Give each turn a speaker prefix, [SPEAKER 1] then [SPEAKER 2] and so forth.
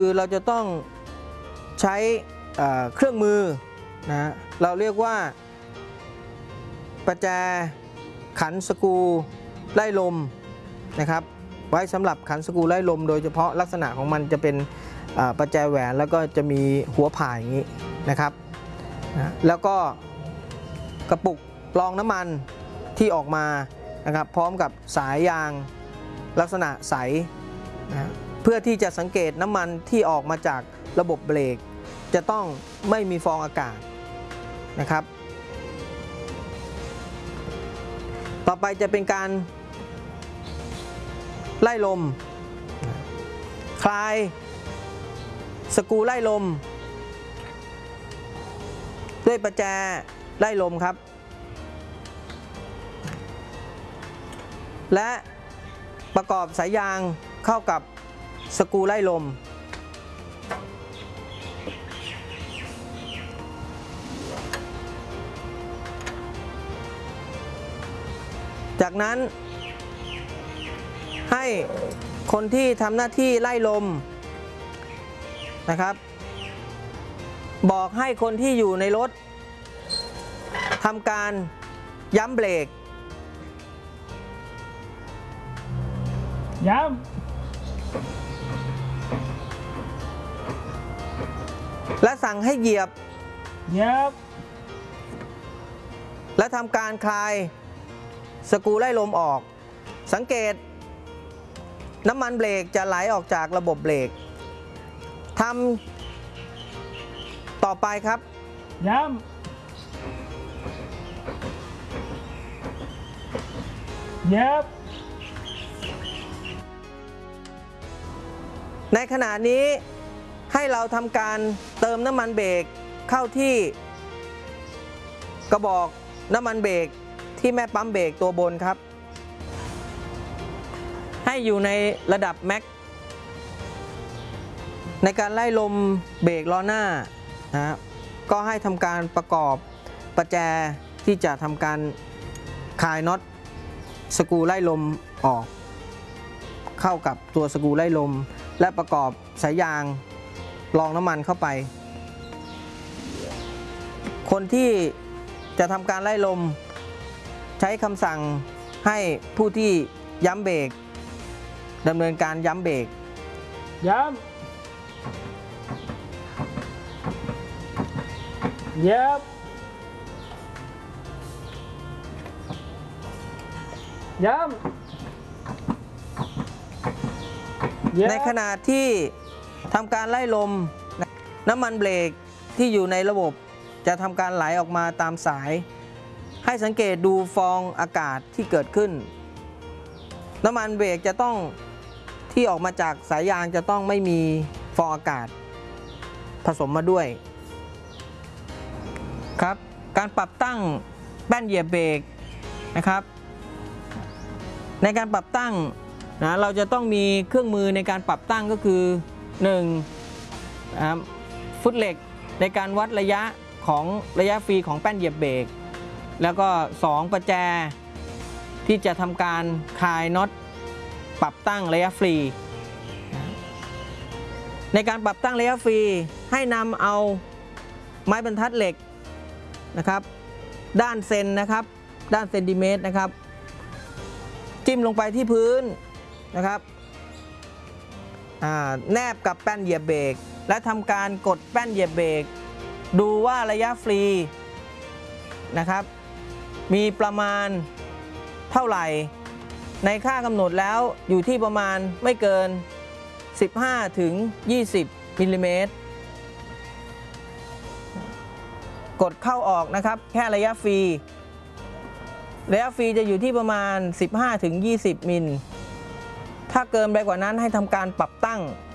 [SPEAKER 1] คือเราจะต้องใช้เครื่องมือนะเราเรียกว่าประแจขันสกรูไล่ลมนะครับไว้สำหรับขันสกรูไล่ลมโดยเฉพาะลักษณะของมันจะเป็นประแจแหวนแล้วก็จะมีหัวผ่าอย่างนี้นะครับนะแล้วก็กระปุกรองน้ำมันที่ออกมานะครับพร้อมกับสายยางลักษณะใสนะเพื่อที่จะสังเกตน้ำมันที่ออกมาจากระบบเบรกจะต้องไม่มีฟองอากาศนะครับต่อไปจะเป็นการไล่ลมคลายสกรูไล่ลมด้วยประแจไล่ลมครับและประกอบสายยางเข้ากับสกรูไล่ลมจากนั้นให้คนที่ทำหน้าที่ไล่ลมนะครับบอกให้คนที่อยู่ในรถทำการย้ำเบรก
[SPEAKER 2] ย้
[SPEAKER 1] ำและสั่งให้เหยียบและทำการคลายสกรูไล่ลมออกสังเกตน้ำมันเบรกจะไหลออกจากระบบเบรกทำต่อไปครับ
[SPEAKER 2] ย้ำ
[SPEAKER 1] ในขณะนี้ให้เราทำการเติมน้ำมันเบรกเข้าที่กระบอกน้ำมันเบรกที่แม่ปั๊มเบรกตัวบนครับให้อยู่ในระดับแม็กในการไล่ลมเบรกล้อหน้านะก็ให้ทำการประกอบประแจที่จะทำการคลายน็อตสกรูไล่ลมออกเข้ากับตัวสกรูไล่ลมและประกอบสายยางรองน้ำมันเข้าไปคนที่จะทำการไล่ลมใช้คำสั่งให้ผู้ที่ย้ำเบรกดำเนินการย้ำเบรก
[SPEAKER 2] ย้
[SPEAKER 1] ำในขณะที่ทำการไล่ลมน้ำมันเบรกที่อยู่ในระบบจะทำการไหลออกมาตามสายให้สังเกตดูฟองอากาศที่เกิดขึ้นน้ำมันเบรกจะต้องที่ออกมาจากสายยางจะต้องไม่มีฟองอากาศผสมมาด้วยครับการปรับตั้งแป้นเหยียบเบรกนะครับในการปรับตั้งนะเราจะต้องมีเครื่องมือในการปรับตั้งก็คือ1ฟุตเหล็กในการวัดระยะฟรีของแป้นเหยียบเบรกแล้วก็2ประแจที่จะทำการคลายน็อตปรับตั้งระยะฟรีในการปรับตั้งระยะฟรีให้นำเอาไม้บรรทัดเหล็กนะครับด้านเซนนะครับด้านเซนติเมตรนะครับจิ้มลงไปที่พื้นนะครับแนบกับแป้นเหยียบเบรกและทำการกดแป้นเหยียบเบรกดูว่าระยะฟรีนะครับมีประมาณเท่าไหร่ในค่ากำหนดแล้วอยู่ที่ประมาณไม่เกิน15 ถึง 20 มิลลิเมตรกดเข้าออกนะครับแค่ระยะฟรีจะอยู่ที่ประมาณ15 ถึง 20 มิลถ้าเกินไปกว่านั้นให้ทำการปรับตั้ง